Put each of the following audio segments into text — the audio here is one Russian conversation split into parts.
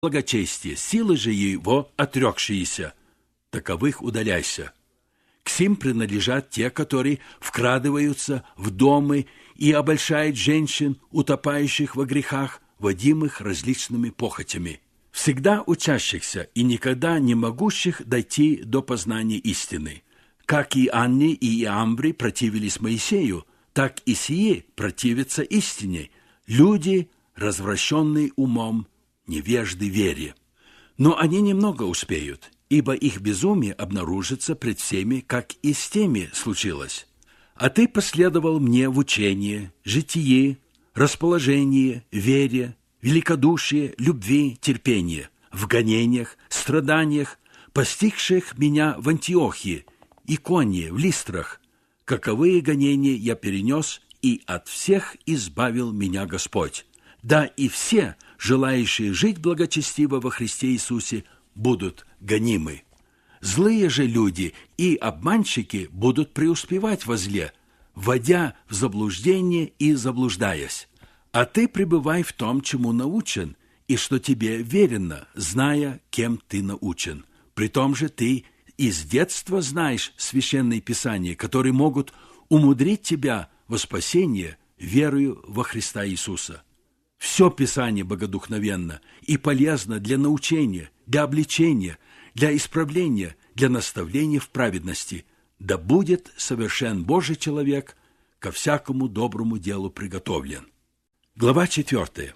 благочестие, силы же его отрекшиеся, таковых удаляйся. К сим принадлежат те, которые вкрадываются в дома и обольщают женщин, утопающих во грехах, водимых различными похотями, всегда учащихся и никогда не могущих дойти до познания истины. Как и Анне и Иамбре противились Моисею, так и сие противятся истине, люди, развращенные умом, невежды вере. Но они немного успеют, ибо их безумие обнаружится пред всеми, как и с теми случилось. А ты последовал мне в учении, житии, расположении, вере, великодушие, любви, терпении, в гонениях, страданиях, постигших меня в Антиохии, Иконии, в Листрах, каковые гонения я перенес, и от всех избавил меня Господь. Да и все, желающие жить благочестиво во Христе Иисусе, будут гонимы. Злые же люди и обманщики будут преуспевать во зле, вводя в заблуждение и заблуждаясь. А ты пребывай в том, чему научен, и что тебе верено, зная, кем ты научен. При том же ты из детства знаешь священные писания, которые могут умудрить тебя во спасение верою во Христа Иисуса. Все Писание богодухновенно и полезно для научения, для обличения, для исправления, для наставления в праведности. Да будет совершен Божий человек, ко всякому доброму делу приготовлен. Глава 4.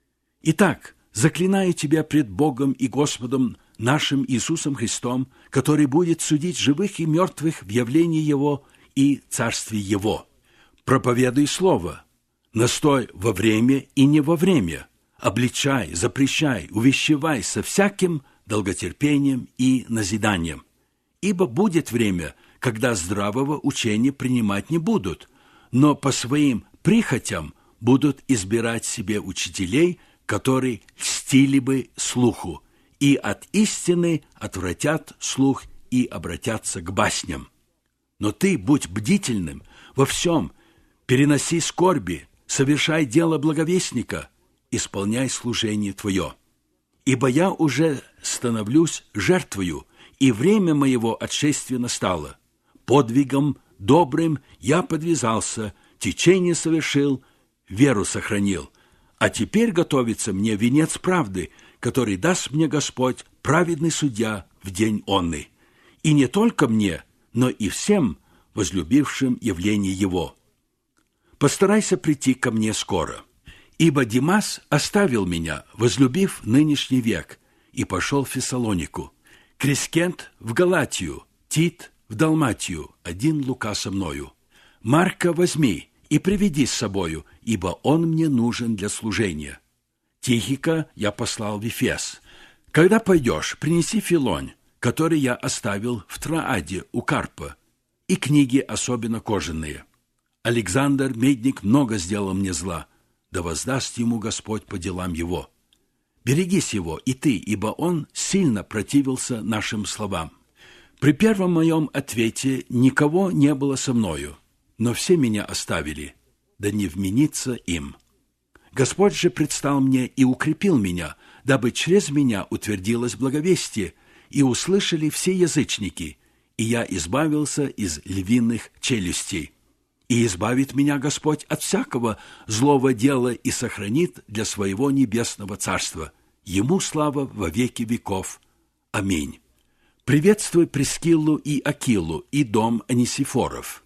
Итак, заклинаю тебя пред Богом и Господом нашим Иисусом Христом, который будет судить живых и мертвых в явлении Его и Царстве Его. Проповедуй Слово, настой во время и не во время, обличай, запрещай, увещевай со всяким долготерпением и назиданием. Ибо будет время, когда здравого учения принимать не будут, но по своим прихотям будут избирать себе учителей, которые льстили бы слуху, и от истины отвратят слух и обратятся к басням. Но ты будь бдительным во всем, переноси скорби, совершай дело благовестника, исполняй служение твое. Ибо я уже становлюсь жертвою, и время моего отшествия настало. Подвигом добрым я подвязался, течение совершил, веру сохранил. А теперь готовится мне венец правды, который даст мне Господь, праведный судья, в день онный. И не только мне, но и всем, возлюбившим явление Его. Постарайся прийти ко мне скоро. Ибо Димас оставил меня, возлюбив нынешний век, и пошел в Фессалонику. Крескент в Галатию, Тит в Далматию, один Лука со мною. Марка возьми и приведи с собою, ибо он мне нужен для служения. Тихика я послал в Ефес. Когда пойдешь, принеси Филонь, который я оставил в Трааде у Карпа, и книги особенно кожаные. Александр, медник, много сделал мне зла, да воздаст ему Господь по делам его. Берегись его и ты, ибо он сильно противился нашим словам. При первом моем ответе никого не было со мною, но все меня оставили, да не вменится им. Господь же предстал мне и укрепил меня, дабы через меня утвердилось благовестие, и услышали все язычники, и я избавился из львиных челюстей. И избавит меня Господь от всякого злого дела и сохранит для своего небесного царства. Ему слава во веки веков. Аминь. Приветствуй Прискиллу и Акилу и дом Онисифоров.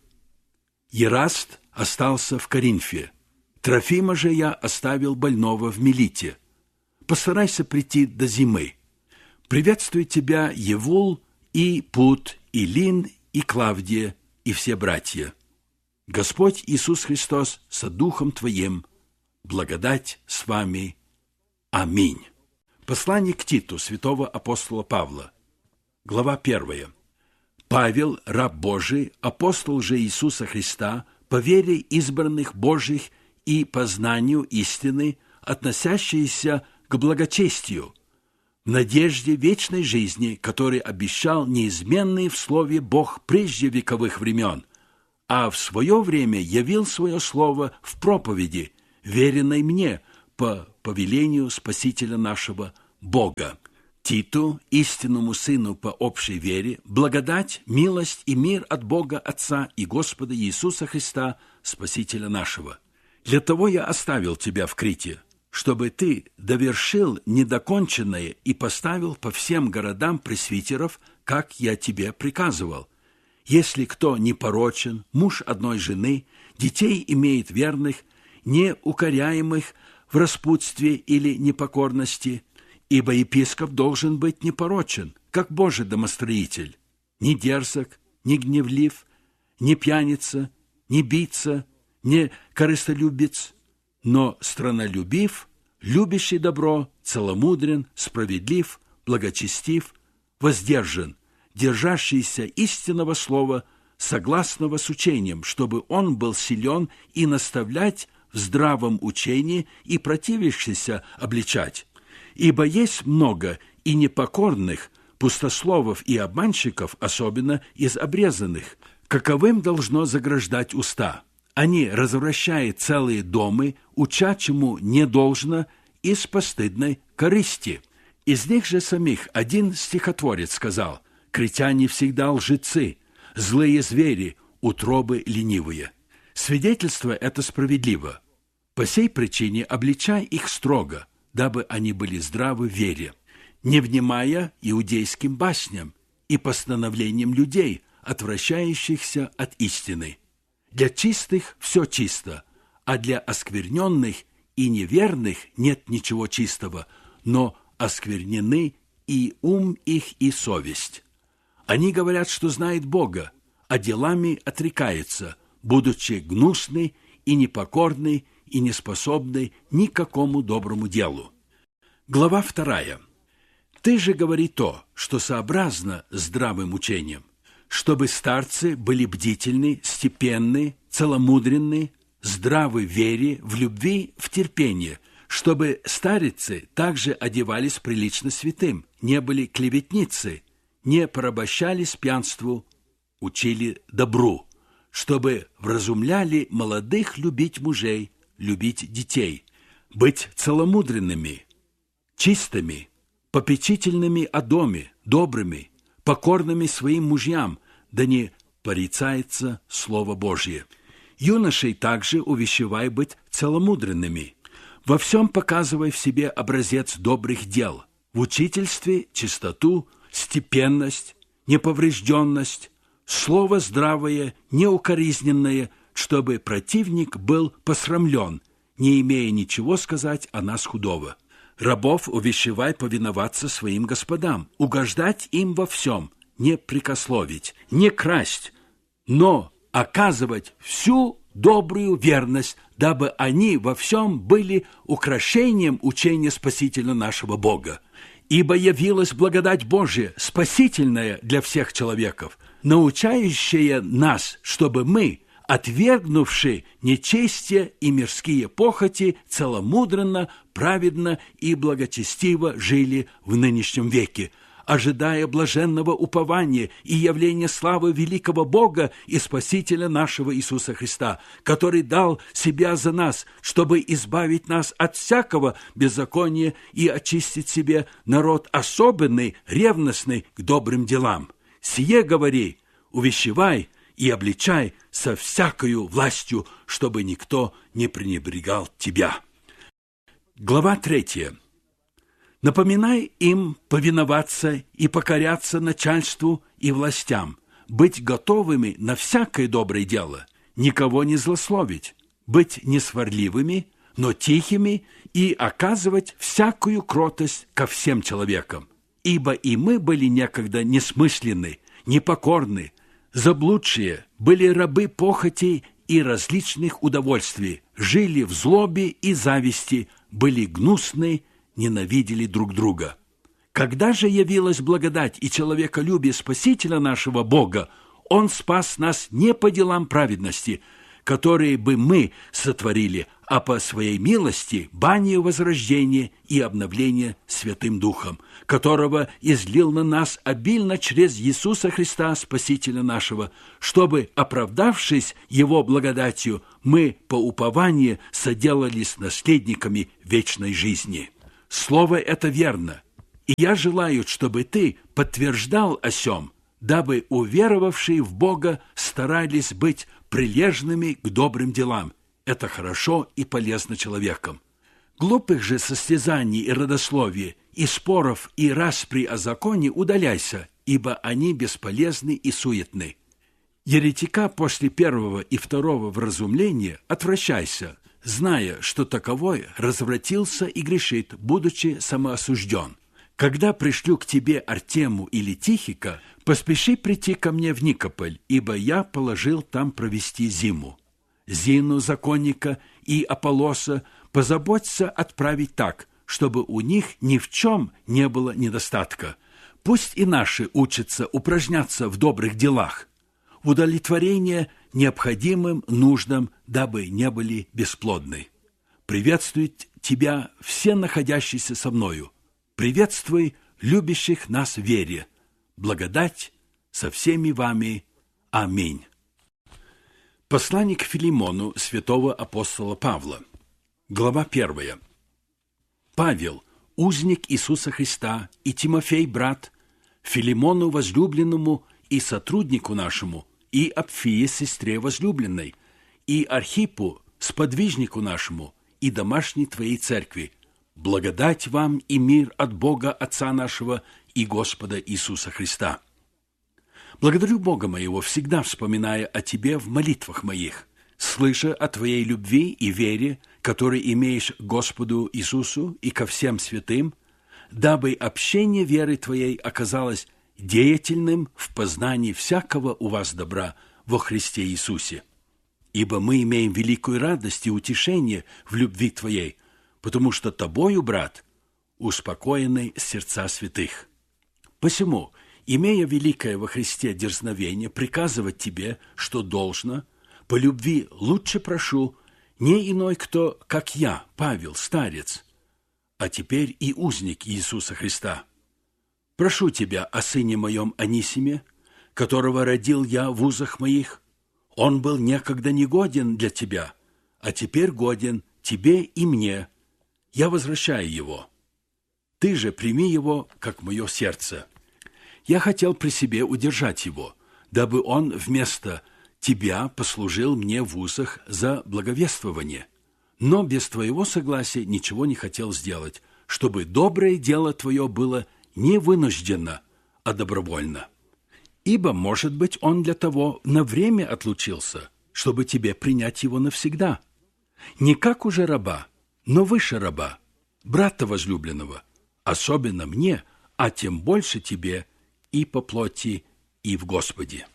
Ераст остался в Коринфе. Трофима же я оставил больного в Милите. Постарайся прийти до зимы. Приветствую тебя, Евул, и Пут, и Лин, и Клавдия, и все братья. Господь Иисус Христос со Духом Твоим, благодать с вами. Аминь. Послание к Титу святого апостола Павла. Глава 1. Павел, раб Божий, апостол же Иисуса Христа, по вере избранных Божьих и по знанию истины, относящиеся к благочестию, в надежде вечной жизни, который обещал неизменный в слове Бог прежде вековых времен, а в свое время явил свое слово в проповеди, веренной мне по повелению Спасителя нашего, Бога. Титу, истинному сыну по общей вере, благодать, милость и мир от Бога Отца и Господа Иисуса Христа, Спасителя нашего. Для того я оставил тебя в Крите, чтобы ты довершил недоконченное и поставил по всем городам пресвитеров, как я тебе приказывал. Если кто непорочен, муж одной жены, детей имеет верных, не укоряемых в распутстве или непокорности, ибо епископ должен быть непорочен, как Божий домостроитель, не дерзок, не гневлив, не пьяница, не бийца, не корыстолюбец, но страннолюбив, любящий добро, целомудрен, справедлив, благочестив, воздержан, держащийся истинного слова, согласного с учением, чтобы он был силен и наставлять в здравом учении и противящийся обличать. Ибо есть много и непокорных, пустословов и обманщиков, особенно из обрезанных, каковым должно заграждать уста. Они развращают целые домы, уча чему не должно, из постыдной корысти. Из них же самих один стихотворец сказал: «Критяне всегда лжецы, злые звери, утробы ленивые». Свидетельство это справедливо. По сей причине обличай их строго, дабы они были здравы в вере, не внимая иудейским басням и постановлениям людей, отвращающихся от истины. Для чистых все чисто, а для оскверненных и неверных нет ничего чистого, но осквернены и ум их, и совесть. Они говорят, что знают Бога, а делами отрекаются, будучи гнусны и непокорны, и неспособны ни к какому доброму делу. Глава 2. Ты же говори то, что сообразно здравым учением, чтобы старцы были бдительны, степенны, целомудренны, здравы в вере, в любви, в терпении, чтобы старицы также одевались прилично святым, не были клеветницы, не порабощались пьянству, учили добру, чтобы вразумляли молодых любить мужей, любить детей, быть целомудренными, чистыми, попечительными о доме, добрыми, покорными своим мужьям, да не порицается Слово Божье. Юношей также увещевай быть целомудренными. Во всем показывай в себе образец добрых дел, в учительстве чистоту, степенность, неповрежденность, слово здравое, неукоризненное, чтобы противник был посрамлен, не имея ничего сказать о нас худого. Рабов увещевай повиноваться своим господам, угождать им во всем, не прекословить, не красть, но оказывать всю добрую верность, дабы они во всем были украшением учения Спасителя нашего Бога. Ибо явилась благодать Божия, спасительная для всех человеков, научающая нас, чтобы мы, отвергнувши нечестие и мирские похоти, целомудренно, праведно и благочестиво жили в нынешнем веке, ожидая блаженного упования и явления славы великого Бога и Спасителя нашего Иисуса Христа, который дал себя за нас, чтобы избавить нас от всякого беззакония и очистить себе народ особенный, ревностный к добрым делам. Сие говори, увещевай и обличай со всякою властью, чтобы никто не пренебрегал тебя. Глава 3. Напоминай им повиноваться и покоряться начальству и властям, быть готовыми на всякое доброе дело, никого не злословить, быть несварливыми, но тихими и оказывать всякую кротость ко всем человекам. Ибо и мы были некогда несмысленны, непокорны, заблудшие, были рабы похотей и различных удовольствий, жили в злобе и зависти, были гнусны, ненавидели друг друга. Когда же явилась благодать и человеколюбие Спасителя нашего Бога, Он спас нас не по делам праведности, которые бы мы сотворили, а по Своей милости, банию возрождения и обновления Святым Духом, которого излил на нас обильно через Иисуса Христа, Спасителя нашего, чтобы, оправдавшись Его благодатью, мы по упованию соделались наследниками вечной жизни. Слово это верно, И я желаю, чтобы ты подтверждал о сем, дабы уверовавшие в Бога старались быть прилежными к добрым делам. Это хорошо и полезно человеком. Глупых же состязаний и родословий, и споров, и распри о законе удаляйся, ибо они бесполезны и суетны. Еретика после первого и второго вразумления отвращайся, зная, что таковой развратился и грешит, будучи самоосужден. Когда пришлю к тебе Артему или Тихика, поспеши прийти ко мне в Никополь, ибо я положил там провести зиму. Зину, законника и Аполлоса позаботься отправить так, чтобы у них ни в чем не было недостатка. Пусть и наши учатся упражняться в добрых делах, удовлетворение необходимым нуждам, дабы не были бесплодны. Приветствуют тебя все находящиеся со мною. Приветствуй любящих нас в вере. Благодать со всеми вами. Аминь. Послание к Филимону святого апостола Павла. Глава 1. Павел, узник Иисуса Христа, и Тимофей, брат, Филимону возлюбленному и сотруднику нашему, и Апфие, сестре возлюбленной, и Архипу, сподвижнику нашему, и домашней твоей церкви. Благодать вам и мир от Бога Отца нашего и Господа Иисуса Христа. Благодарю Бога моего, всегда вспоминая о тебе в молитвах моих, слыша о твоей любви и вере, которые имеешь к Господу Иисусу и ко всем святым, дабы общение веры твоей оказалось деятельным в познании всякого у вас добра во Христе Иисусе. Ибо мы имеем великую радость и утешение в любви твоей, потому что тобою, брат, успокоены сердца святых. Посему, имея великое во Христе дерзновение приказывать тебе, что должно, по любви лучше прошу, не иной кто, как я, Павел, старец, а теперь и узник Иисуса Христа. Прошу тебя о сыне моем Анисиме, которого родил я в узах моих. Он был некогда негоден для тебя, а теперь годен тебе и мне. Я возвращаю его. Ты же прими его, как мое сердце. Я хотел при себе удержать его, дабы он вместо тебя послужил мне в узах за благовествование. Но без твоего согласия ничего не хотел сделать, чтобы доброе дело твое было не вынужденно, а добровольно. Ибо, может быть, он для того на время отлучился, чтобы тебе принять его навсегда. Не как уже раба, но выше раба, брата возлюбленного, особенно мне, а тем больше тебе и по плоти, и в Господе.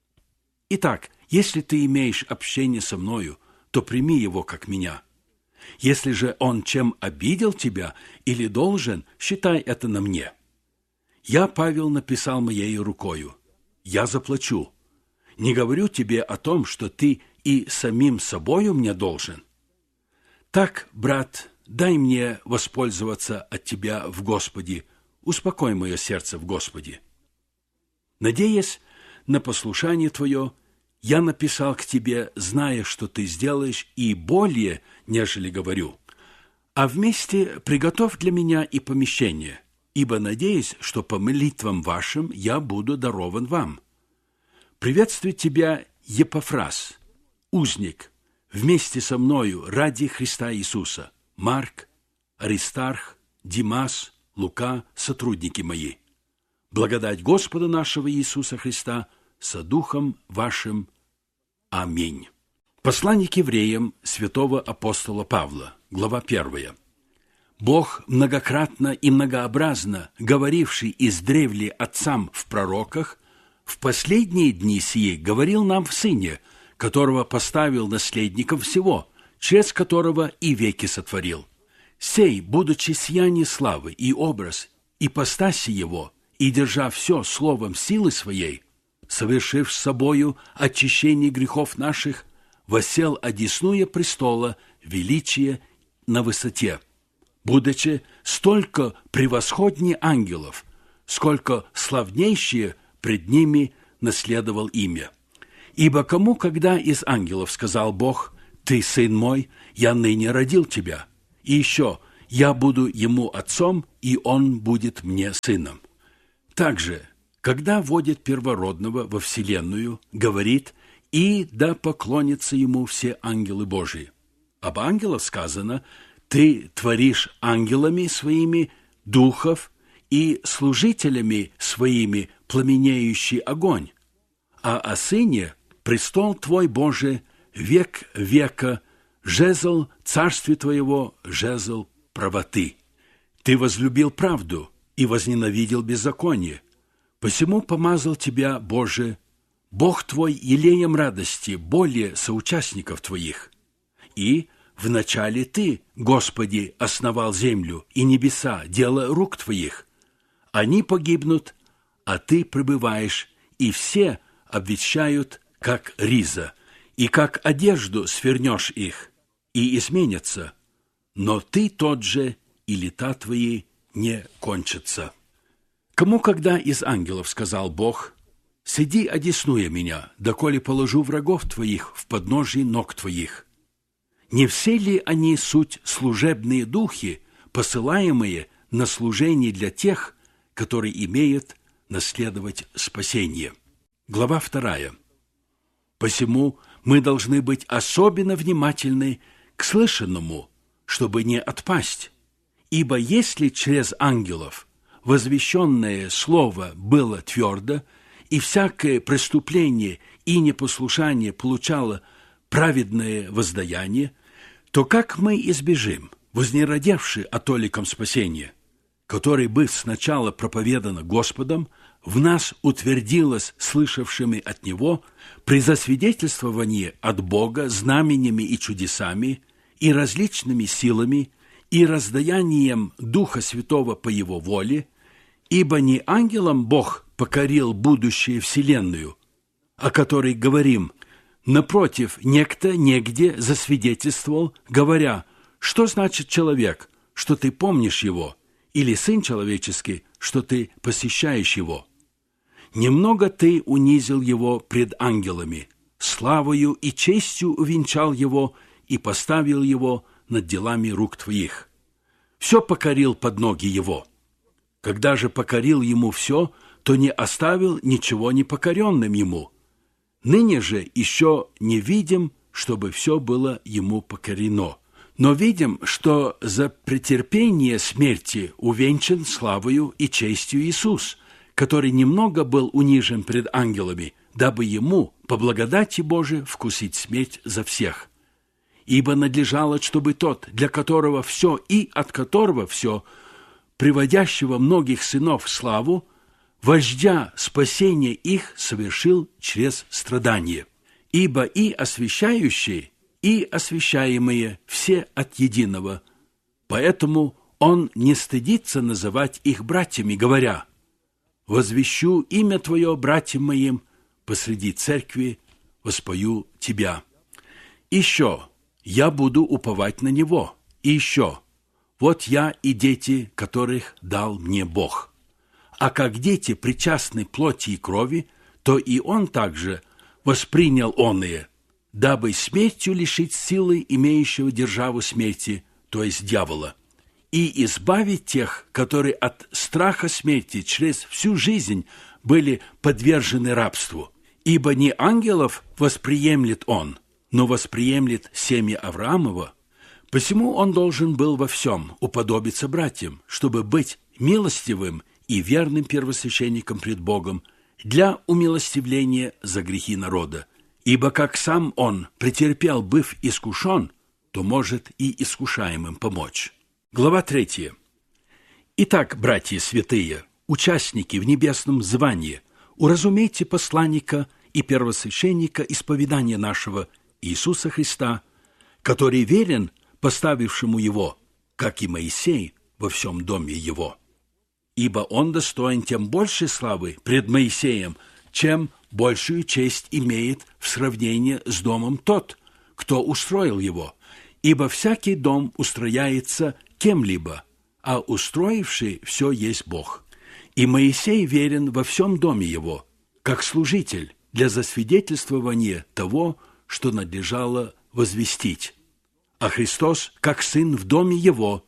Итак, если ты имеешь общение со мною, то прими его как меня. Если же он чем обидел тебя или должен, считай это на мне. Я, Павел, написал моей рукою. Я заплачу. Не говорю тебе о том, что ты и самим собою мне должен. Так, брат, дай мне воспользоваться от тебя в Господе, успокой мое сердце в Господе. Надеясь на послушание твое, я написал к тебе, зная, что ты сделаешь, и более, нежели говорю. А вместе приготовь для меня и помещение, ибо надеюсь, что по молитвам вашим я буду дарован вам. Приветствует тебя Епафрас, узник, вместе со мною ради Христа Иисуса, Марк, Аристарх, Димас, Лука, сотрудники мои. Благодать Господа нашего Иисуса Христа со духом вашим. Аминь. Послание к евреям святого апостола Павла, глава 1. Бог, многократно и многообразно говоривший издревле отцам в пророках, в последние дни сии говорил нам в Сыне, которого поставил наследником всего, через которого и веки сотворил. Сей, будучи сияние славы и образ ипостаси его, и держа все словом силы своей, совершив с собою очищение грехов наших, воссел одесную престола величия на высоте, будучи столько превосходнее ангелов, сколько славнейшее пред ними наследовал имя. Ибо кому, когда из ангелов сказал Бог: «Ты, сын мой, я ныне родил тебя», и еще: я буду ему отцом, и он будет мне сыном». Также, когда вводит первородного во вселенную, говорит: «И да поклонятся ему все ангелы Божии». Об ангелах сказано: «Ты творишь ангелами своими духов и служителями своими пламенеющий огонь». А о сыне: «Престол твой, Боже, век века, жезл царствия твоего, жезл правоты. Ты возлюбил правду и возненавидел беззаконие. Посему помазал тебя, Боже, Бог твой, елеем радости, более соучастников твоих. И вначале ты, Господи, основал землю и небеса, дело рук твоих. Они погибнут, а ты пребываешь, и все обветшают, как риза, и как одежду свернешь их, и изменятся. Но ты тот же, и лета твои не кончатся». Кому когда из ангелов сказал Бог: «Сиди, одесную меня, доколе положу врагов твоих в подножии ног твоих»? Не все ли они суть служебные духи, посылаемые на служение для тех, которые имеют наследовать спасение? Глава 2. Посему мы должны быть особенно внимательны к слышанному, чтобы не отпасть. Ибо если через ангелов возвещенное слово было твердо, и всякое преступление и непослушание получало праведное воздаяние, то как мы избежим, вознеродевши о толиком спасения, которое, быв сначала проповедано Господом, в нас утвердилось слышавшими от Него при засвидетельствовании от Бога знаменями и чудесами, и различными силами, и раздаянием Духа Святого по Его воле, ибо не ангелам Бог покорил будущее вселенную, о которой говорим. Напротив, некто негде засвидетельствовал, говоря: «Что значит человек, что ты помнишь его, или сын человеческий, что ты посещаешь его? Немного ты унизил его пред ангелами, славою и честью увенчал его и поставил его над делами рук твоих. Все покорил под ноги его. Когда же покорил ему все, то не оставил ничего непокоренным ему. Ныне же еще не видим, чтобы все было ему покорено. Но видим, что за претерпение смерти увенчан славою и честью Иисус, который немного был унижен пред ангелами, дабы ему, по благодати Божией, вкусить смерть за всех. Ибо надлежало, чтобы тот, для которого все и от которого все, приводящего многих сынов в славу, вождя спасения их совершил через страдание. Ибо и освящающие, и освящаемые все от единого. Поэтому он не стыдится называть их братьями, говоря: «Возвещу имя Твое братьям моим, посреди церкви воспою Тебя». Еще я буду уповать на Него. И еще: вот я и дети, которых дал мне Бог. А как дети причастны плоти и крови, то и он также воспринял оные, дабы смертью лишить силы имеющего державу смерти, то есть дьявола, и избавить тех, которые от страха смерти через всю жизнь были подвержены рабству. Ибо не ангелов восприемлет он, но восприемлет семя Авраамова. Посему он должен был во всем уподобиться братьям, чтобы быть милостивым и верным первосвященником пред Богом для умилостивления за грехи народа. Ибо как сам он претерпел, быв искушен, то может и искушаемым помочь. Глава 3. Итак, братья святые, участники в небесном звании, уразумейте посланника и первосвященника исповедания нашего Иисуса Христа, который верен поставившему его, как и Моисей, во всем доме его. Ибо он достоин тем большей славы пред Моисеем, чем большую честь имеет в сравнении с домом тот, кто устроил его. Ибо всякий дом устрояется кем-либо, а устроивший все есть Бог. И Моисей верен во всем доме его, как служитель для засвидетельствования того, что надлежало возвестить. А Христос, как сын в доме его,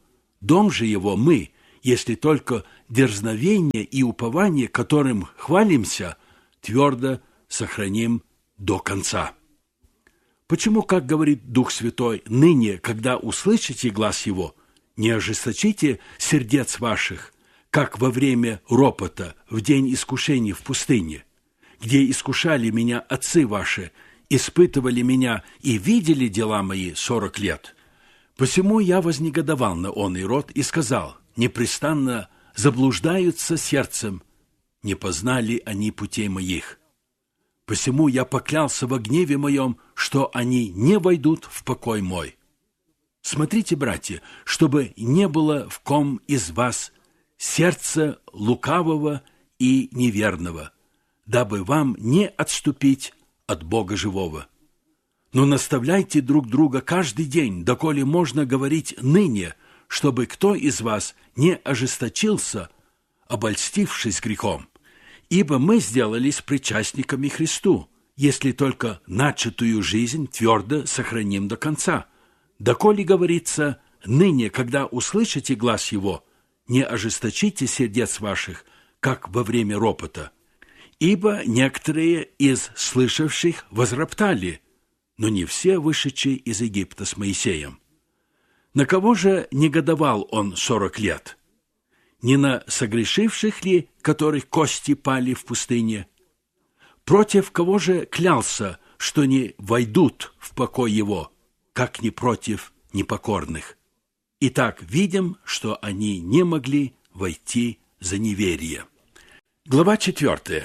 дом же его мы, если только дерзновение и упование, которым хвалимся, твердо сохраним до конца. Почему, как говорит Дух Святой, ныне, когда услышите глас его, не ожесточите сердец ваших, как во время ропота, в день искушений в пустыне, где искушали меня отцы ваши, испытывали меня и видели дела мои 40 лет. Посему я вознегодовал на оный род и сказал: непрестанно заблуждаются сердцем, не познали они путей моих. Посему я поклялся во гневе моем, что они не войдут в покой мой. Смотрите, братья, чтобы не было в ком из вас сердца лукавого и неверного, дабы вам не отступить от Бога живого. Но наставляйте друг друга каждый день, доколе можно говорить ныне, чтобы кто из вас не ожесточился, обольстившись грехом. Ибо мы сделались причастниками Христу, если только начатую жизнь твердо сохраним до конца. Доколе говорится, ныне, когда услышите глас его, не ожесточите сердец ваших, как во время ропота. Ибо некоторые из слышавших возроптали, но не все вышедшие из Египта с Моисеем. На кого же негодовал он 40 лет? Не на согрешивших ли, которых кости пали в пустыне? Против кого же клялся, что не войдут в покой его, как не против непокорных? Итак, видим, что они не могли войти за неверие. Глава 4.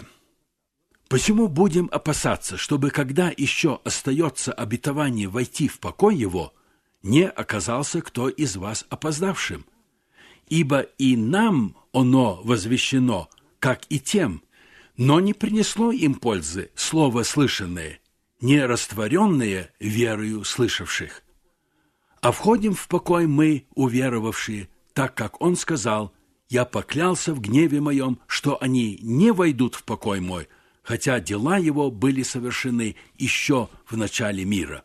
Посему будем опасаться, чтобы, когда еще остается обетование войти в покой его, не оказался кто из вас опоздавшим. Ибо и нам оно возвещено, как и тем, но не принесло им пользы слово слышанное, не растворенное верою слышавших. А входим в покой мы, уверовавшие, так как он сказал: «Я поклялся в гневе моем, что они не войдут в покой мой, хотя дела его были совершены еще в начале мира».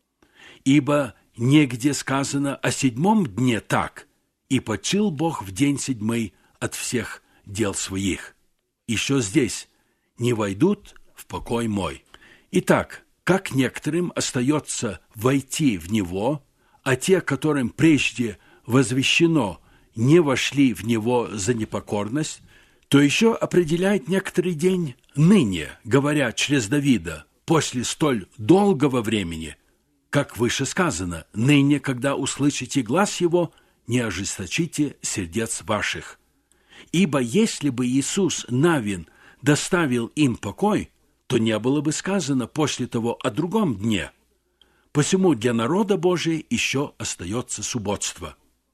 Ибо негде сказано о 7 дне так: «И почил Бог в день 7 от всех дел своих». Еще здесь: «Не войдут в покой мой». Итак, как некоторым остается войти в него, а те, которым прежде возвещено, не вошли в него за непокорность, то еще определяет некоторый день ныне, говоря через Давида, после столь долгого времени, как выше сказано: «Ныне, когда услышите глас его, не ожесточите сердец ваших». Ибо если бы Иисус Навин доставил им покой, то не было бы сказано после того о другом дне. Посему для народа Божия еще остается субботство.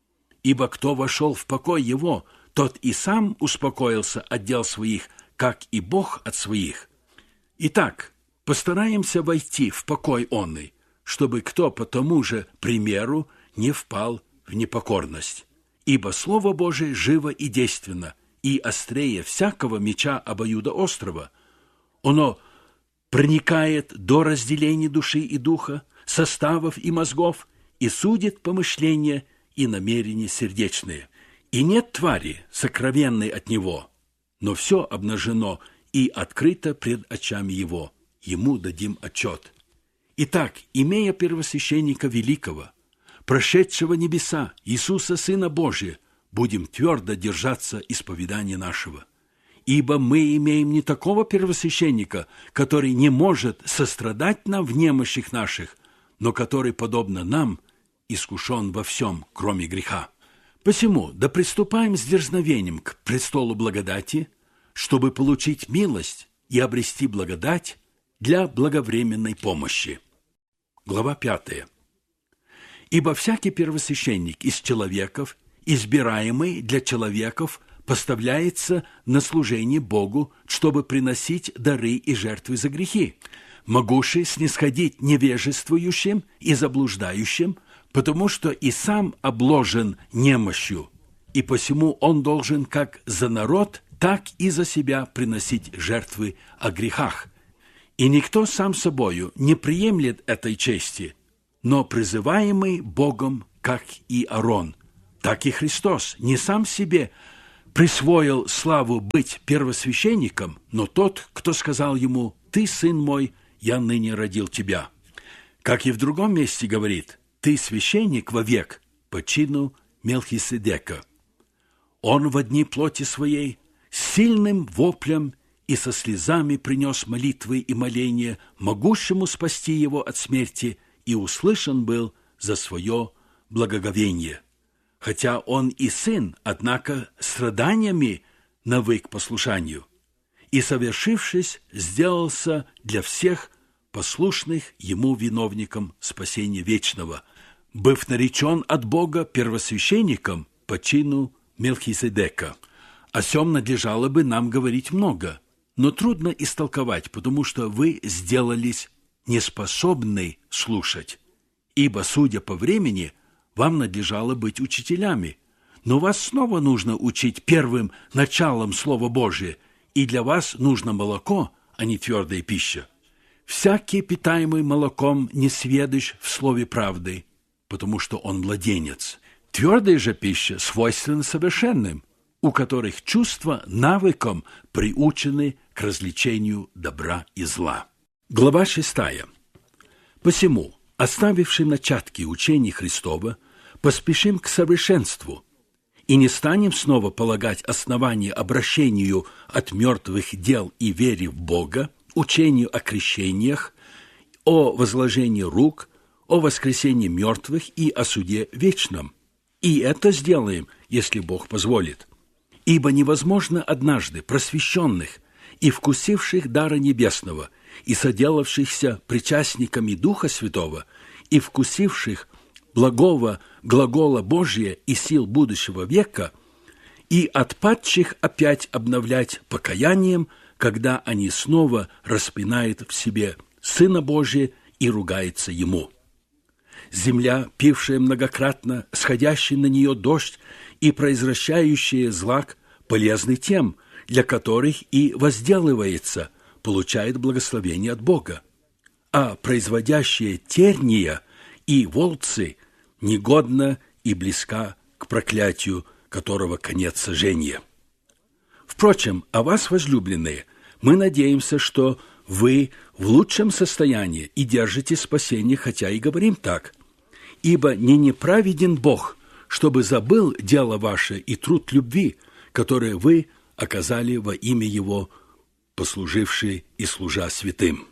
Ибо кто вошел в покой его, тот и сам успокоился от дел своих, как и Бог от своих. Итак, постараемся войти в покой онный, чтобы кто по тому же примеру не впал в непокорность. Ибо Слово Божие живо и действенно, и острее всякого меча обоюдоострого. Оно проникает до разделения души и духа, составов и мозгов, и судит помышления и намерения сердечные. И нет твари, сокровенной от него, но все обнажено и открыто пред очами его. Ему дадим отчет. Итак, имея первосвященника великого, прошедшего небеса, Иисуса, Сына Божия, будем твердо держаться исповедания нашего. Ибо мы имеем не такого первосвященника, который не может сострадать нам в немощах наших, но который, подобно нам, искушен во всем, кроме греха. Посему да приступаем с дерзновением к престолу благодати, чтобы получить милость и обрести благодать для благовременной помощи. Глава 5. Ибо всякий первосвященник из человеков, избираемый для человеков, поставляется на служение Богу, чтобы приносить дары и жертвы за грехи, могущий снисходить невежествующим и заблуждающим, потому что и сам обложен немощью, и посему он должен как за народ, так и за себя приносить жертвы о грехах. И никто сам собою не приемлет этой чести, но призываемый Богом, как и Аарон, так и Христос не сам себе присвоил славу быть первосвященником, но тот, кто сказал ему: «Ты, сын мой, я ныне родил тебя». Как и в другом месте говорит: «Ты священник вовек по чину Мелхиседека». Он во дни плоти своей сильным воплем и со слезами принес молитвы и моления могущему спасти его от смерти, и услышан был за свое благоговение. Хотя он и сын, однако страданиями навык послушанию, и, совершившись, сделался для всех послушных ему виновником спасения вечного, быв наречен от Бога первосвященником по чину Мелхиседека. О сем надлежало бы нам говорить много, но трудно истолковать, потому что вы сделались неспособны слушать, ибо, судя по времени, вам надлежало быть учителями, но вас снова нужно учить первым началом Слова Божия, и для вас нужно молоко, а не твердая пища. Всякий, питаемый молоком, не сведущ в слове правды, потому что он младенец. Твердая же пища свойственна совершенным, у которых чувства навыком приучены к развлечению добра и зла. Глава 6. Посему, оставивши начатки учения Христова, поспешим к совершенству и не станем снова полагать основание обращению от мертвых дел и вере в Бога, учению о крещениях, о возложении рук, о воскресении мертвых и о суде вечном. И это сделаем, если Бог позволит. Ибо невозможно однажды просвещенных и вкусивших дара небесного, и соделавшихся причастниками Духа Святого, и вкусивших благого глагола Божия и сил будущего века, и отпадших опять обновлять покаянием, когда они снова распинают в себе Сына Божия и ругаются Ему. Земля, пившая многократно сходящий на нее дождь и произвращающая злак, полезны тем, для которых и возделывается, получает благословение от Бога. А производящие терния и волцы негодна и близка к проклятию, которого конец сожжения. Впрочем, о вас, возлюбленные, мы надеемся, что вы в лучшем состоянии и держите спасение, хотя и говорим так. Ибо не неправеден Бог, чтобы забыл дело ваше и труд любви, которые вы оказали во имя Его, послуживший и служа святым.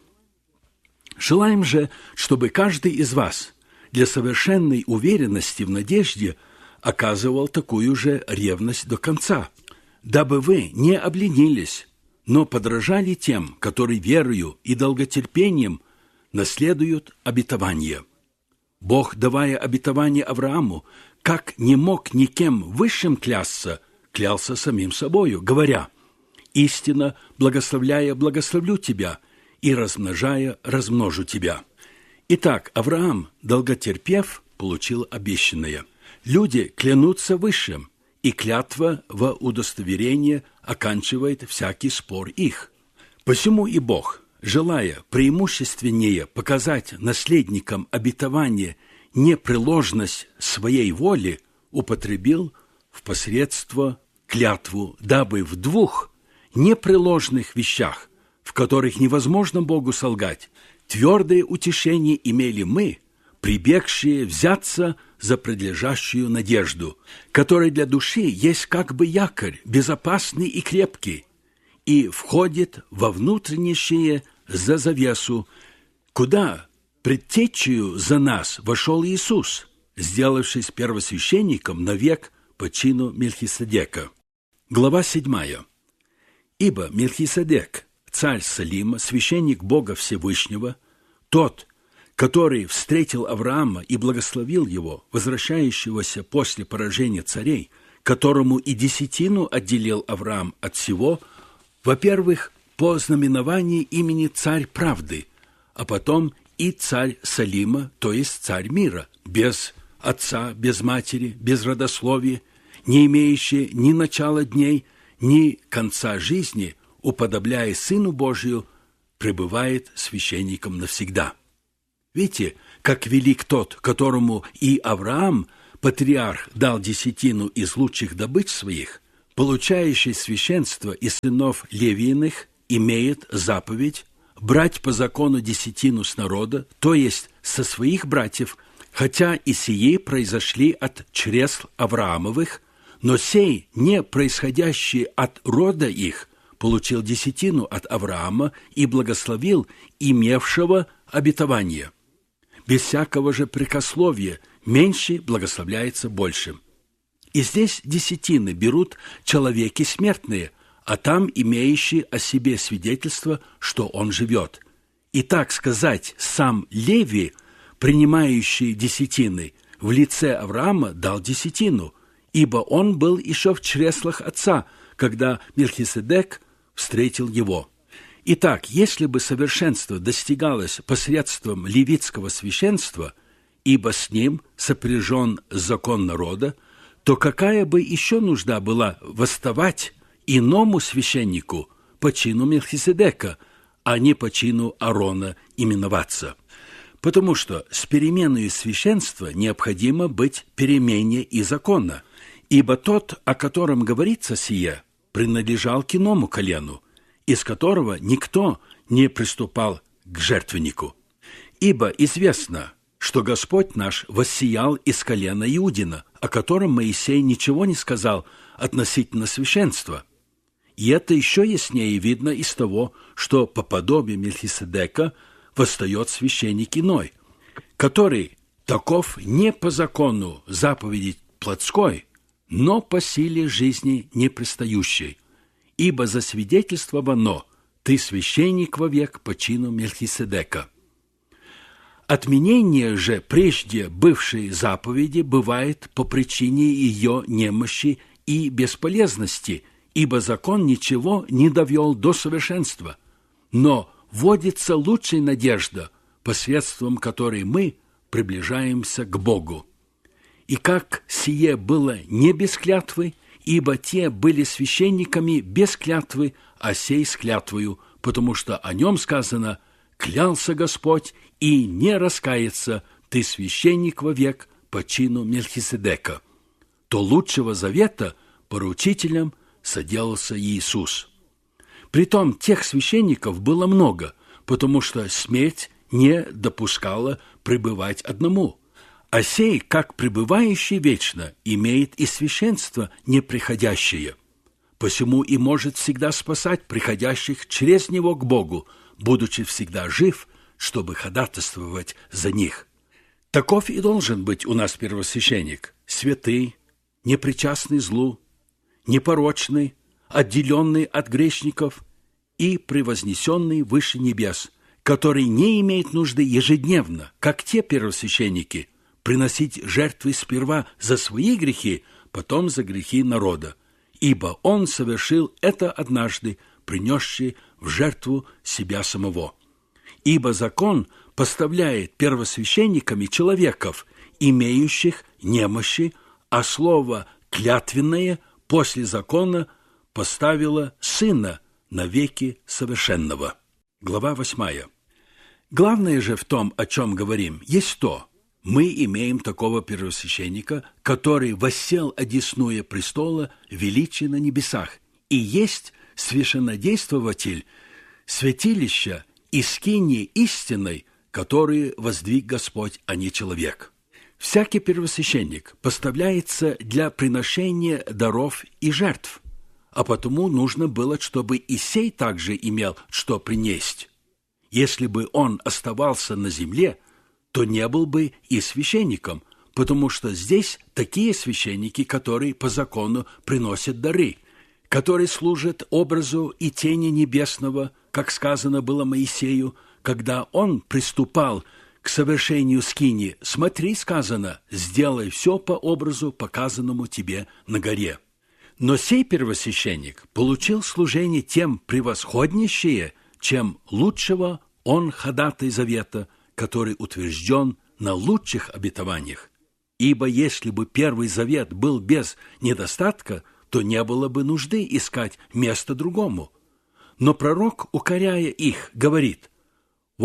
Желаем же, чтобы каждый из вас для совершенной уверенности в надежде оказывал такую же ревность до конца, дабы вы не обленились, но подражали тем, которые верою и долготерпением наследуют обетование. Бог, давая обетование Аврааму, как не мог никем высшим клясться, клялся самим собою, говоря: «Истинно, благословляя, благословлю тебя, и размножая, размножу тебя». Итак, Авраам, долготерпев, получил обещанное. Люди клянутся высшим, и клятва во удостоверение оканчивает всякий спор их. Посему и Бог, желая преимущественнее показать наследникам обетования непреложность своей воли, употребил в посредство клятву, дабы в двух непреложных вещах, в которых невозможно Богу солгать, твердое утешение имели мы, прибегшие взяться за предлежащую надежду, которая для души есть как бы якорь, безопасный и крепкий, и входит во внутреннее за завесу, куда предтечью за нас вошел Иисус, сделавшись первосвященником навек по чину Мелхиседека. Глава 7. Ибо Мелхиседек, царь Салима, священник Бога Всевышнего, тот, который встретил Авраама и благословил его, возвращающегося после поражения царей, которому и десятину отделил Авраам от всего, во-первых, по знаменованию имени царь правды, а потом и царь Салима, то есть царь мира, без отца, без матери, без родословия, не имеющий ни начала дней, ни конца жизни, уподобляя Сыну Божию, пребывает священником навсегда. Видите, как велик тот, которому и Авраам патриарх дал десятину из лучших добыч своих, получающий священство из сынов Левииных имеет заповедь брать по закону десятину с народа, то есть со своих братьев, хотя и сие произошли от чресл Авраамовых, но сей, не происходящий от рода их, получил десятину от Авраама и благословил имевшего обетование. Без всякого же прекословия меньше благословляется большим. И здесь десятины берут человеки смертные, а там имеющие о себе свидетельство, что он живет. И так сказать, сам Левий, принимающий десятины, в лице Авраама дал десятину, ибо он был еще в чреслах отца, когда Мелхиседек встретил его. Итак, если бы совершенство достигалось посредством левитского священства, ибо с ним сопряжен закон народа, то какая бы еще нужда была восставать иному священнику по чину Мелхиседека, а не по чину Аарона именоваться? Потому что с переменой священства необходимо быть перемене и закона, ибо тот, о котором говорится сие, принадлежал к иному колену, из которого никто не приступал к жертвеннику. Ибо известно, что Господь наш воссиял из колена Иудина, о котором Моисей ничего не сказал относительно священства. И это еще яснее видно из того, что по подобию Мелхиседека восстает священник иной, который таков не по закону заповеди плотской, но по силе жизни непристающей. Ибо засвидетельствовано: ты священник вовек по чину Мелхиседека. Отменение же прежде бывшей заповеди бывает по причине ее немощи и бесполезности, ибо закон ничего не довел до совершенства, но вводится лучшая надежда, посредством которой мы приближаемся к Богу. И как сие было не без клятвы, ибо те были священниками без клятвы, а сей с клятвою, потому что о нем сказано: «Клялся Господь, и не раскается, ты священник вовек по чину Мелхиседека». То лучшего завета поручителем соделался Иисус. Притом тех священников было много, потому что смерть не допускала пребывать одному. А сей, как пребывающий вечно, имеет и священство неприходящее. Посему и может всегда спасать приходящих через него к Богу, будучи всегда жив, чтобы ходатайствовать за них. Таков и должен быть у нас первосвященник: святый, непричастный злу, непорочный, отделенный от грешников и превознесенный выше небес, который не имеет нужды ежедневно, как те первосвященники, приносить жертвы сперва за свои грехи, потом за грехи народа, ибо он совершил это однажды, принесший в жертву себя самого. Ибо закон поставляет первосвященниками человеков, имеющих немощи, а слово «клятвенное» после закона поставило Сына навеки совершенного. Глава 8. Главное же в том, о чем говорим, есть то: мы имеем такого первосвященника, который воссел одесную престола величия на небесах, и есть священнодействователь святилища и скинии истинной, которые воздвиг Господь, а не человек. Всякий первосвященник поставляется для приношения даров и жертв, а потому нужно было, чтобы и сей также имел что принести. Если бы он оставался на земле, то не был бы и священником, потому что здесь такие священники, которые по закону приносят дары, которые служат образу и тени небесного, как сказано было Моисею, когда он приступал к совершению скинии: «Смотри, сказано, сделай все по образу, показанному тебе на горе». Но сей первосвященник получил служение тем превосходнейшее, чем лучшего он ходатай завета, который утвержден на лучших обетованиях. Ибо если бы первый завет был без недостатка, то не было бы нужды искать место другому. Но пророк, укоряя их, говорит: «Вот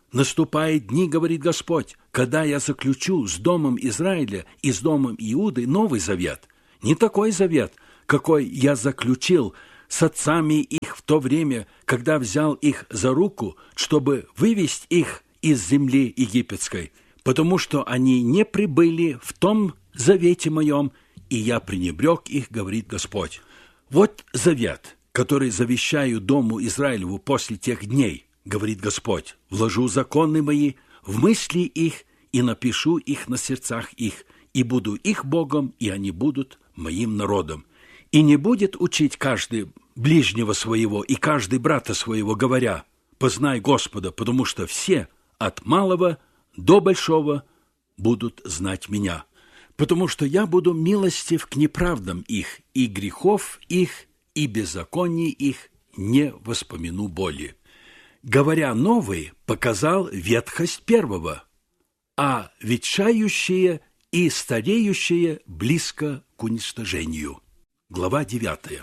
Наступают дни, говорит Господь, когда я заключу с домом Израиля и с домом Иуды новый завет. Не такой завет, какой я заключил с отцами их в то время, когда взял их за руку, чтобы вывести их из земли египетской, потому что они не прибыли в том завете моем, и я пренебрег их, говорит Господь. Вот завет, который завещаю дому Израилеву после тех дней, говорит Господь, вложу законы мои в мысли их и напишу их на сердцах их, и буду их Богом, и они будут моим народом. И не будет учить каждый ближнего своего и каждый брата своего, говоря, познай Господа, потому что все от малого до большого будут знать меня, потому что я буду милостив к неправдам их, и грехов их, и беззаконий их не воспомяну более. Говоря новый, показал ветхость первого, а ветшающее и стареющее близко к уничтожению. Глава 9.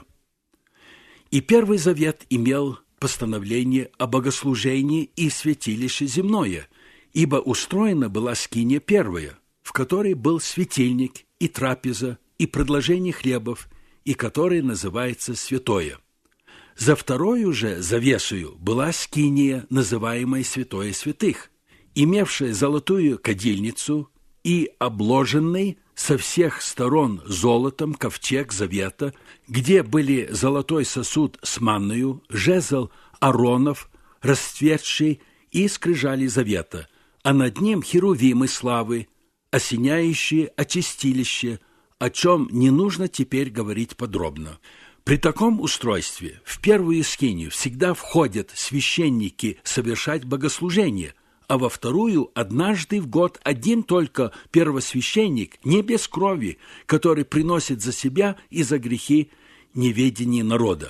И Первый Завет имел постановление о богослужении и святилище земное, ибо устроена была скиния первая, в которой был светильник и трапеза, и предложение хлебов, и которое называется святое. За второю же завесою была скиния, называемая святое святых, имевшая золотую кадильницу и обложенный со всех сторон золотом ковчег завета, где были золотой сосуд с манною, жезл Ааронов, расцветший, и скрижали завета, а над ним херувимы славы, осеняющие очистилище, о чем не нужно теперь говорить подробно. При таком устройстве в первую скинию всегда входят священники совершать богослужение, а во вторую однажды в год один только первосвященник, не без крови, который приносит за себя и за грехи неведения народа.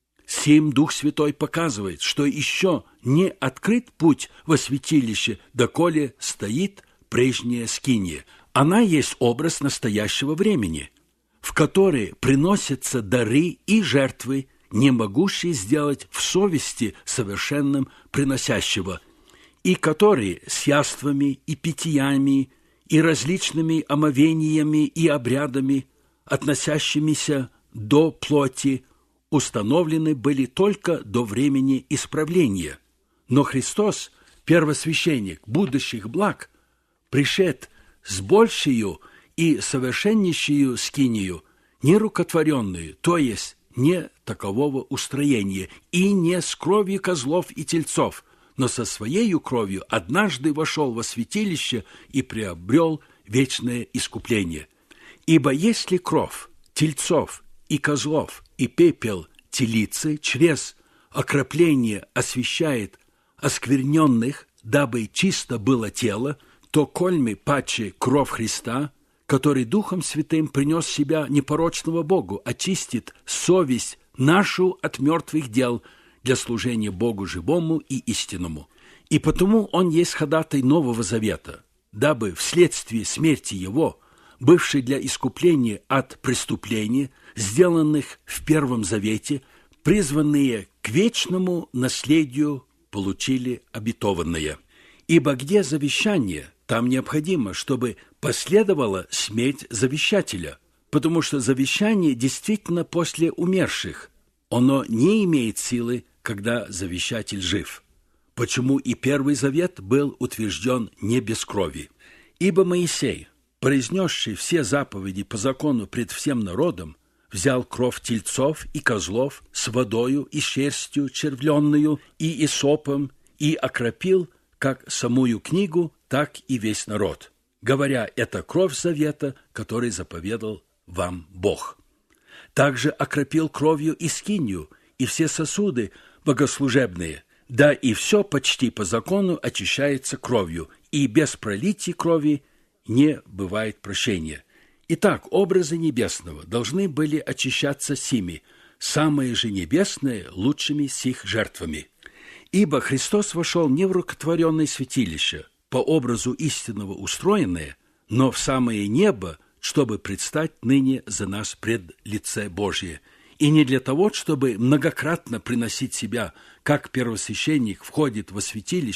Сим Дух Святой показывает, что еще не открыт путь во святилище, доколе стоит прежняя скиния. Она есть образ настоящего времени, в который приносятся дары и жертвы, не могущие сделать в совести совершенным приносящего, и которые с яствами и питьями и различными омовениями и обрядами, относящимися до плоти, установлены были только до времени исправления. Но Христос, первосвященник будущих благ, пришед с большею и совершеннейшую скинию, нерукотворенную, то есть не такового устроения, и не с кровью козлов и тельцов, но со своею кровью однажды вошел во святилище и приобрел вечное искупление. Ибо если кровь тельцов и козлов и пепел телицы через окропление освящает оскверненных, дабы чисто было тело, то кольми паче кровь Христа, который Духом Святым принес себя непорочного Богу, очистит совесть нашу от мертвых дел для служения Богу живому и истинному. И потому Он есть ходатай Нового Завета, дабы вследствие смерти Его, бывшей для искупления от преступлений, сделанных в Первом Завете, призванные к вечному наследию, получили обетованное. Ибо где завещание, там необходимо, чтобы последовала смерть завещателя, потому что завещание действительно после умерших. Оно не имеет силы, когда завещатель жив. Почему и Первый Завет был утвержден не без крови? Ибо Моисей, произнесший все заповеди по закону пред всем народом, взял кровь тельцов и козлов с водою и шерстью червленную и исопом и окропил как самую книгу, так и весь народ, говоря, это кровь завета, который заповедал вам Бог. Также окропил кровью и скинию, и все сосуды богослужебные, да и все почти по закону очищается кровью, и без пролития крови не бывает прощения. Итак, образы небесного должны были очищаться сими, самые же небесные лучшими сих жертвами. Ибо Христос вошел не в рукотворенное святилище, по образу истинного устроенное, но в самое небо, чтобы предстать ныне за нас пред лице Божие. И не для того, чтобы многократно приносить себя, как первосвященник входит во святилище,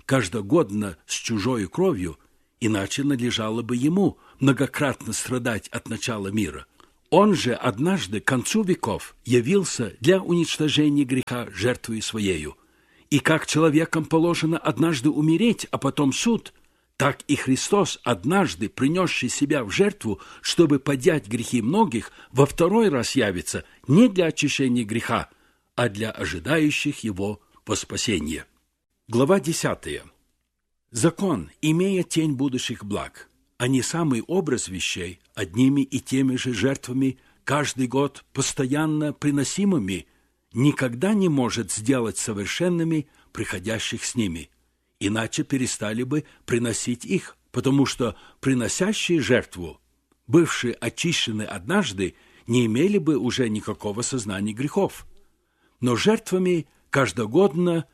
каждогодно с чужою кровью, иначе надлежало бы ему многократно страдать от начала мира. Он же однажды к концу веков явился для уничтожения греха жертвой своею. И как человекам положено однажды умереть, а потом суд, так и Христос, однажды принесший себя в жертву, чтобы поднять грехи многих, во второй раз явится не для очищения греха, а для ожидающих его во спасение. Глава 10. Закон, имея тень будущих благ, а не самый образ вещей, одними и теми же жертвами, каждый год постоянно приносимыми, никогда не может сделать совершенными приходящих с ними, иначе перестали бы приносить их, потому что приносящие жертву, бывшие очищены однажды, не имели бы уже никакого сознания грехов. Но жертвами каждогодно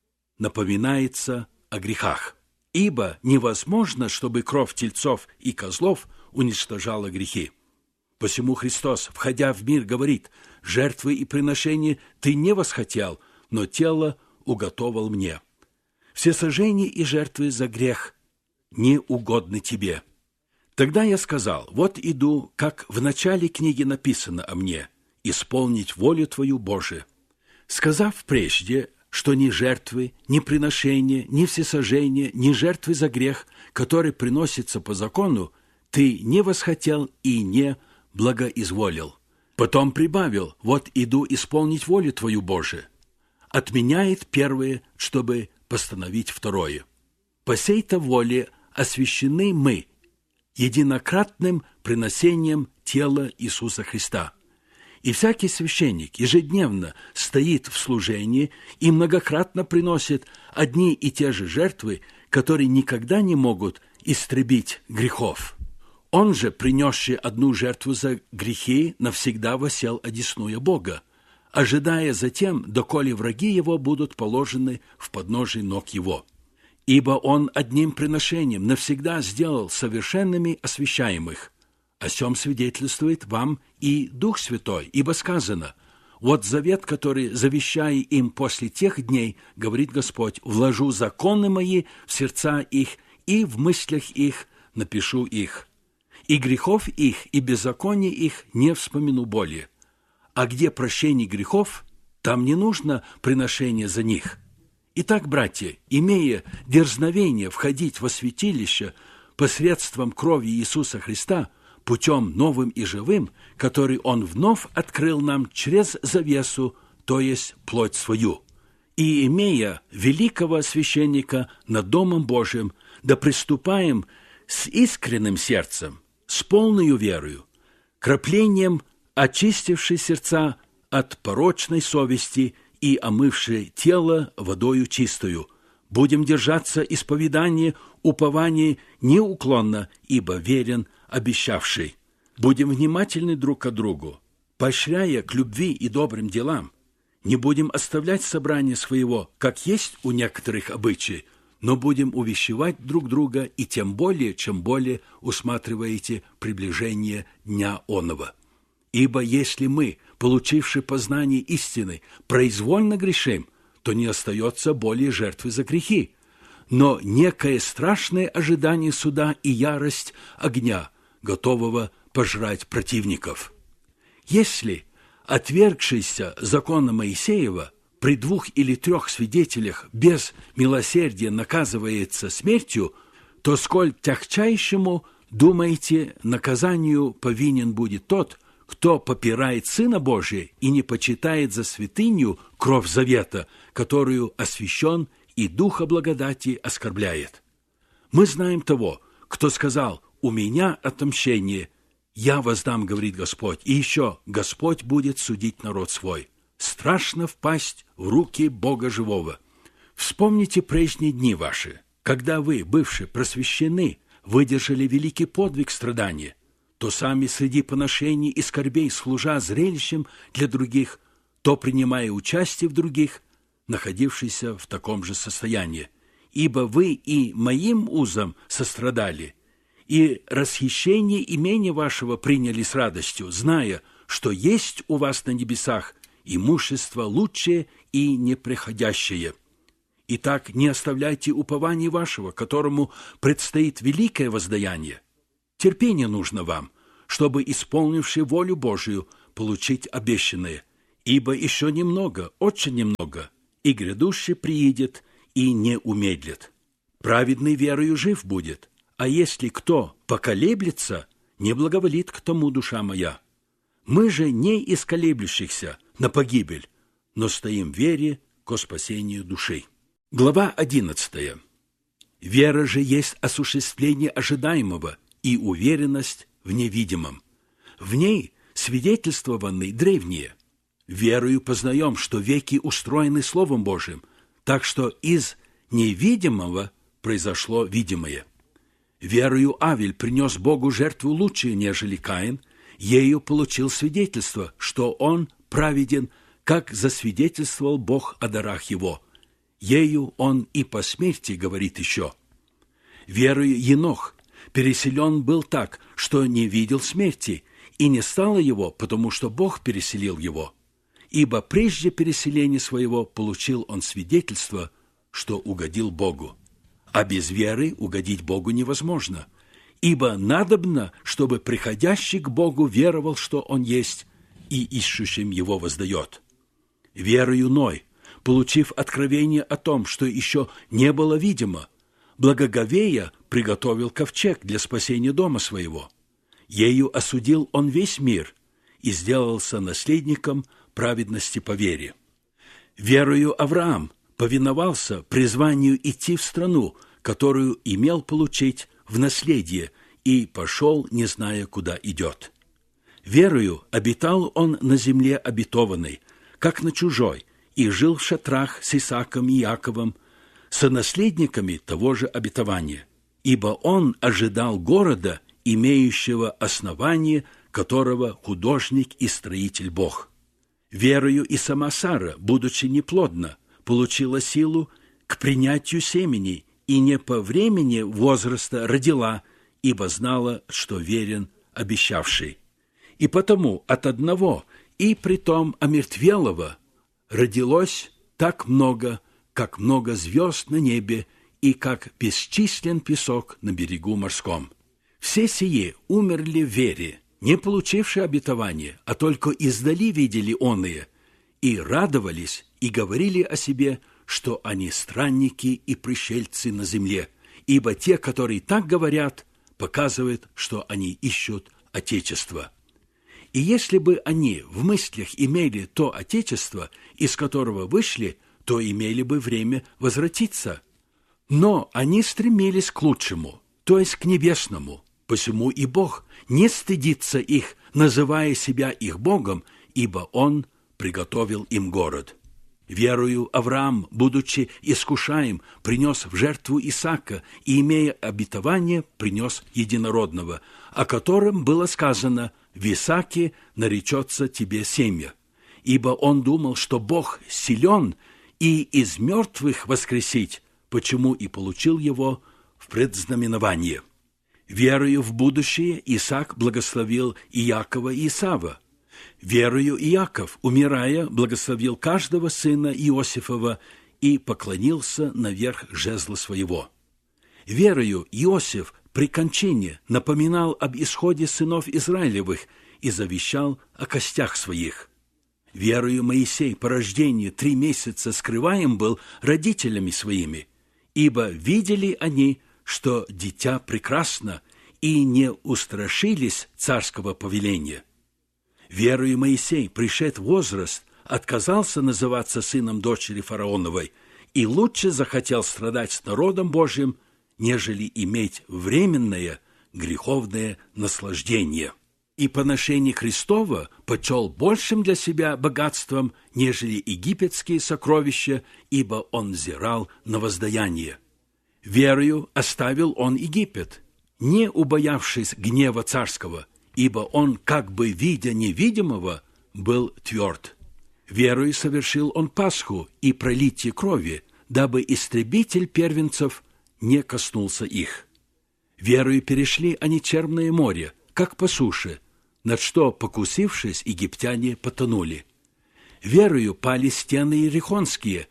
напоминается о грехах, ибо невозможно, чтобы кровь тельцов и козлов уничтожала грехи. Посему Христос, входя в мир, говорит: «Жертвы и приношения ты не восхотел, но тело уготовал мне. Всесожжения и жертвы за грех не угодны тебе». Тогда я сказал: «Вот иду, как в начале книги написано о мне, исполнить волю Твою, Боже». Сказав прежде, что ни жертвы, ни приношения, ни всесожжения, ни жертвы за грех, которые приносятся по закону, ты не восхотел и не благоизволил. Потом прибавил: «Вот иду исполнить волю Твою, Боже». Отменяет первое, чтобы постановить второе. По сей-то воле освящены мы единократным приношением тела Иисуса Христа. И всякий священник ежедневно стоит в служении и многократно приносит одни и те же жертвы, которые никогда не могут истребить грехов. Он же, принесший одну жертву за грехи, навсегда восел одесную Бога, ожидая затем, доколе враги его будут положены в подножие ног его. Ибо он одним приношением навсегда сделал совершенными освящаемых. О сем свидетельствует вам и Дух Святой, ибо сказано: «Вот завет, который завещаю им после тех дней, говорит Господь, вложу законы мои в сердца их, и в мыслях их напишу их. И грехов их, и беззаконий их не вспомину более. А где прощение грехов, там не нужно приношение за них». Итак, братья, имея дерзновение входить во святилище посредством крови Иисуса Христа, путем новым и живым, который Он вновь открыл нам через завесу, то есть плоть свою, и имея великого священника над Домом Божиим, да приступаем с искренним сердцем, с полною верою, краплением очистивши сердца от порочной совести и омывши тело водою чистою, будем держаться исповедания, упования неуклонно, ибо верен обещавший. Будем внимательны друг к другу, поощряя к любви и добрым делам. Не будем оставлять собрание своего, как есть у некоторых обычай, но будем увещевать друг друга, и тем более, чем более усматриваете приближение дня оного. Ибо если мы, получивши познание истины, произвольно грешим, то не остается более жертвы за грехи, но некое страшное ожидание суда и ярость огня, готового пожрать противников. Если отвергшийся закона Моисеева при 2 или 3 свидетелях без милосердия наказывается смертью, то сколь тягчайшему, думаете, наказанию повинен будет тот, кто попирает Сына Божия и не почитает за святыню кровь завета, которую освящен и Духа благодати оскорбляет. Мы знаем того, кто сказал: «У меня отмщение, я воздам, говорит Господь, и еще Господь будет судить народ свой». Страшно впасть в руки Бога живого. Вспомните прежние дни ваши, когда вы, бывшие просвещены, выдержали великий подвиг страдания, то сами среди поношений и скорбей, служа зрелищем для других, то принимая участие в других, находившихся в таком же состоянии. Ибо вы и моим узам сострадали, и расхищение имения вашего приняли с радостью, зная, что есть у вас на небесах имущество лучшее и неприходящее. Итак, не оставляйте упования вашего, которому предстоит великое воздаяние. Терпение нужно вам, чтобы, исполнивши волю Божию, получить обещанное. Ибо еще немного, очень немного, и грядущий приидет, и не умедлит. Праведный верою жив будет, а если кто поколеблется, не благоволит к тому душа моя. Мы же не из колеблющихся на погибель, но стоим в вере ко спасению души. Глава 11. Вера же есть осуществление ожидаемого и уверенность в невидимом. В ней свидетельствованы древние. Верою познаем, что веки устроены Словом Божиим, так что из невидимого произошло видимое. Верою Авель принес Богу жертву лучшую, нежели Каин, ею получил свидетельство, что он праведен, как засвидетельствовал Бог о дарах его. Ею он и по смерти говорит еще. Верою Енох переселен был так, что не видел смерти, и не стало его, потому что Бог переселил его. Ибо прежде переселения своего получил он свидетельство, что угодил Богу. А без веры угодить Богу невозможно, ибо надобно, чтобы приходящий к Богу веровал, что Он есть, и ищущим Его воздает. Верою Ной, получив откровение о том, что еще не было видимо, благоговея приготовил ковчег для спасения дома своего. Ею осудил он весь мир и сделался наследником праведности по вере. Верою Авраам повиновался призванию идти в страну, которую имел получить в наследие, и пошел, не зная, куда идет. Верою обитал он на земле обетованной, как на чужой, и жил в шатрах с Исааком и Иаковом, сонаследниками того же обетования, ибо он ожидал города, имеющего основание, которого художник и строитель Бог. Верою и сама Сара, будучи неплодна, получила силу к принятию семени и не по времени возраста родила, ибо знала, что верен обещавший. И потому от одного, и притом омертвелого, родилось так много, как много звезд на небе и как бесчислен песок на берегу морском. Все сие умерли в вере, не получивши обетования, а только издали видели оные, и радовались, и говорили о себе, что они странники и пришельцы на земле, ибо те, которые так говорят, показывают, что они ищут Отечество. И если бы они в мыслях имели то Отечество, из которого вышли, то имели бы время возвратиться. Но они стремились к лучшему, то есть к небесному, посему и Бог не стыдится их, называя себя их Богом, ибо Он приготовил им город. Верою Авраам, будучи искушаем, принес в жертву Исаака и, имея обетование, принес единородного, о котором было сказано: «В Исааке наречется тебе семя». Ибо он думал, что Бог силен и из мертвых воскресить, почему и получил его в предзнаменование. Верою в будущее Исаак благословил Иакова и Исава. Верою Иаков, умирая, благословил каждого сына Иосифова и поклонился наверх жезла своего. Верою Иосиф при кончине напоминал об исходе сынов Израилевых и завещал о костях своих. Верою Моисей по рождению 3 месяца скрываем был родителями своими, ибо видели они, что дитя прекрасно, и не устрашились царского повеления. Верою Моисей, пришед в возраст, отказался называться сыном дочери фараоновой и лучше захотел страдать с народом Божьим, нежели иметь временное греховное наслаждение. И поношение Христова почел большим для себя богатством, нежели египетские сокровища, ибо он взирал на воздаяние. Верою оставил он Египет, не убоявшись гнева царского, ибо он, как бы видя невидимого, был тверд. Верою совершил он Пасху и пролитие крови, дабы истребитель первенцев не коснулся их. Верою перешли они Черное море, как по суше, над что, покусившись, египтяне потонули. Верою пали стены иерихонские,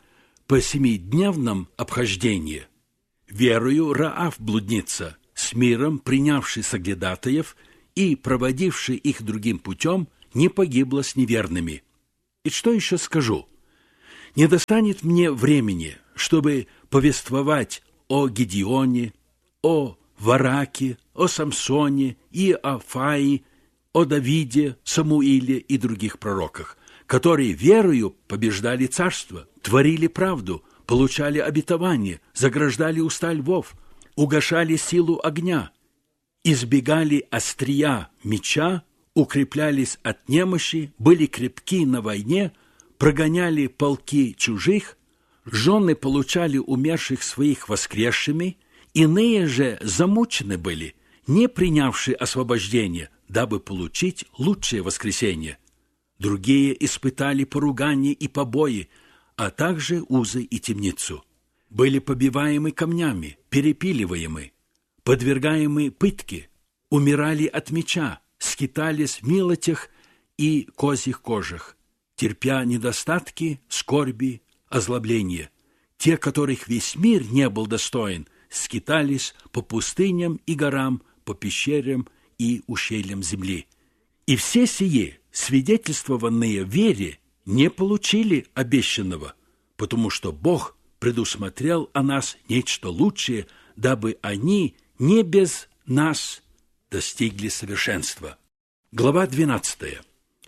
по 7-дневном обхождении. Верою Раав блудница, с миром принявший соглядатаев и проводивший их другим путем, не погибла с неверными. И что еще скажу? Не достанет мне времени, чтобы повествовать о Гедеоне, о Вараке, о Самсоне и о Фаи, о Давиде, Самуиле и других пророках, которые верою побеждали царство, творили правду, получали обетование, заграждали уста львов, угашали силу огня, избегали острия меча, укреплялись от немощи, были крепки на войне, прогоняли полки чужих, жены получали умерших своих воскресшими, иные же замучены были, не принявшие освобождение, дабы получить лучшее воскресение. Другие испытали поругание и побои, а также узы и темницу. Были побиваемы камнями, перепиливаемы, подвергаемы пытке, умирали от меча, скитались в милотях и козьих кожах, терпя недостатки, скорби, озлобления. Те, которых весь мир не был достоин, скитались по пустыням и горам, по пещерам и ущельям земли. И все сие, свидетельствованные вере, не получили обещанного, потому что Бог предусмотрел о нас нечто лучшее, дабы они не без нас достигли совершенства. Глава 12.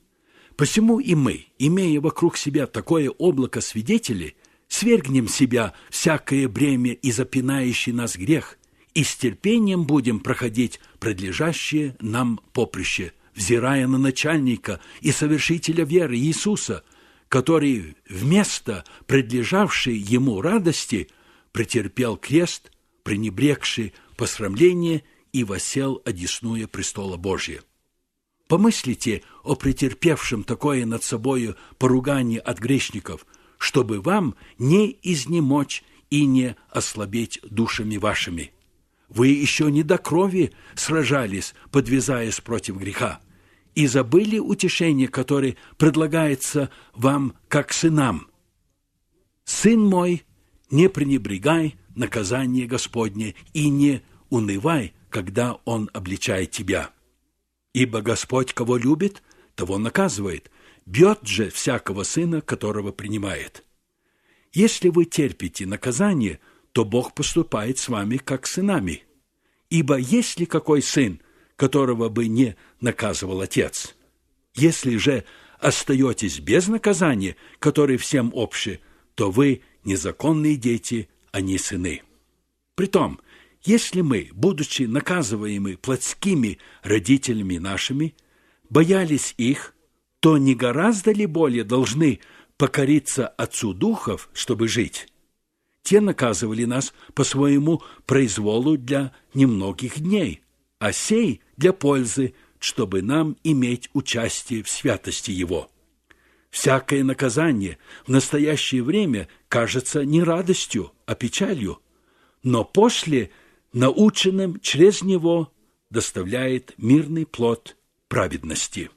Посему и мы, имея вокруг себя такое облако свидетелей, свергнем себя всякое бремя и запинающий нас грех, и с терпением будем проходить предлежащее нам поприще, взирая на начальника и совершителя веры Иисуса, который вместо предлежавшей ему радости претерпел крест, пренебрегший посрамление и воссел одесную престола Божия. Помыслите о претерпевшем такое над собою поругание от грешников, чтобы вам не изнемочь и не ослабеть душами вашими. Вы еще не до крови сражались, подвязаясь против греха, и забыли утешение, которое предлагается вам как сынам. «Сын мой, не пренебрегай наказание Господне и не унывай, когда Он обличает тебя. Ибо Господь, кого любит, того наказывает, бьет же всякого сына, которого принимает. Если вы терпите наказание, то Бог поступает с вами, как с сынами. Ибо есть ли какой сын, которого бы не наказывал отец? Если же остаетесь без наказания, которое всем обще, то вы незаконные дети, а не сыны. Притом, если мы, будучи наказываемы плотскими родителями нашими, боялись их, то не гораздо ли более должны покориться Отцу Духов, чтобы жить? Те наказывали нас по своему произволу для немногих дней, а сей для пользы, чтобы нам иметь участие в святости Его. Всякое наказание в настоящее время кажется не радостью, а печалью, но после наученным через него доставляет мирный плод праведности.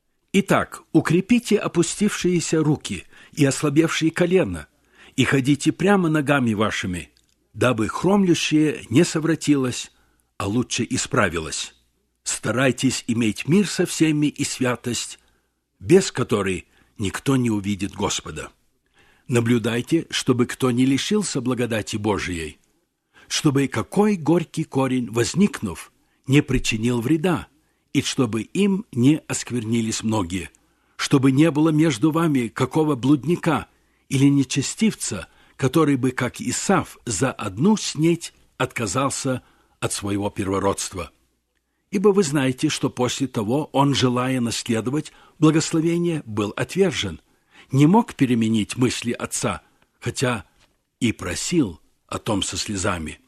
Итак, укрепите опустившиеся руки и ослабевшие колена, и ходите прямо ногами вашими, дабы хромлющее не совратилось, а лучше исправилось. Старайтесь иметь мир со всеми и святость, без которой никто не увидит Господа. Наблюдайте, чтобы кто не лишился благодати Божией, чтобы какой горький корень, возникнув, не причинил вреда, и чтобы им не осквернились многие, чтобы не было между вами какого блудника или нечестивца, который бы, как Исав, за одну снеть отказался от своего первородства. Ибо вы знаете, что после того он, желая наследовать благословение, был отвержен, не мог переменить мысли отца, хотя и просил о том со слезами.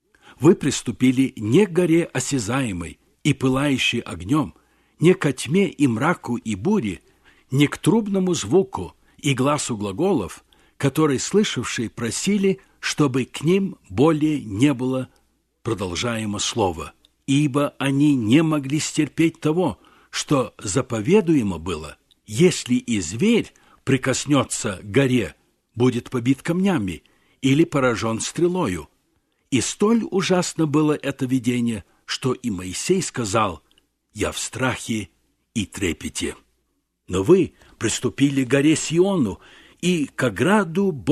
Вы приступили не к горе осязаемой и пылающей огнем, не ко тьме и мраку и буре, не к трубному звуку и гласу глаголов, которые слышавшие просили, чтобы к ним более не было продолжаемо слова, ибо они не могли стерпеть того, что заповедуемо было, если и зверь прикоснется к горе, будет побит камнями или поражен стрелою. И столь ужасно было это видение, что и Моисей сказал: «Я в страхе и трепете». Но вы приступили к горе Сиону и к ограду